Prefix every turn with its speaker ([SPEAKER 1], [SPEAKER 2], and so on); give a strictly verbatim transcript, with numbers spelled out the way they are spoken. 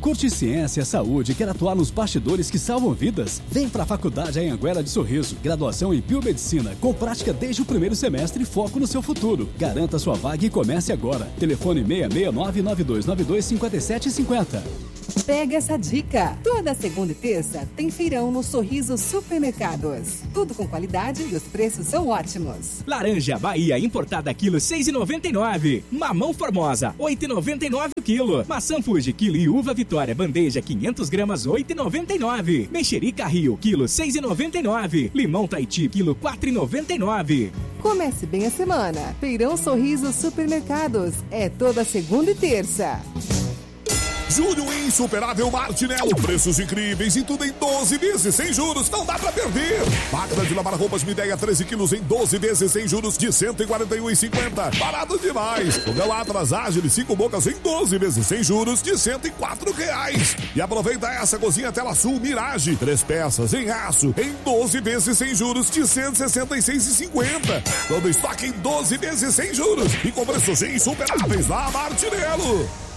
[SPEAKER 1] Curte ciência, saúde e quer atuar nos bastidores que salvam vidas? Vem para a Faculdade Anhanguera de Sorriso. Graduação em Biomedicina, com prática desde o primeiro semestre e foco no seu futuro. Garanta sua vaga e comece agora. Telefone seis seis nove, nove dois nove dois, cinco sete cinco zero.
[SPEAKER 2] Pega essa dica! Toda segunda e terça tem feirão no Sorriso Supermercados. Tudo com qualidade e os preços são ótimos.
[SPEAKER 3] Laranja Bahia importada quilo seis reais e noventa e nove centavos. Mamão Formosa oito reais e noventa e nove centavos o quilo. Maçã Fuji quilo e uva Vitória bandeja quinhentas gramas oito reais e noventa e nove centavos. Mexerica Rio quilo seis reais e noventa e nove centavos. Limão Tahiti quilo quatro reais e noventa e nove centavos.
[SPEAKER 2] Comece bem a semana. Feirão Sorriso Supermercados. É toda segunda e terça.
[SPEAKER 4] Julho Insuperável Martinello. Preços incríveis e tudo em doze vezes sem juros. Não dá pra perder. Máquina de lavar roupas Midea treze quilos em doze vezes sem juros de cento e quarenta e um reais e cinquenta centavos. Barato demais. Fogão Atlas Ágil cinco bocas em doze vezes sem juros de cento e quatro reais. E aproveita essa cozinha Tela Sul Mirage. Três peças em aço em doze vezes sem juros de cento e sessenta e seis reais e cinquenta centavos. Todo estoque em doze vezes sem juros. E com preços insuperáveis lá Martinello.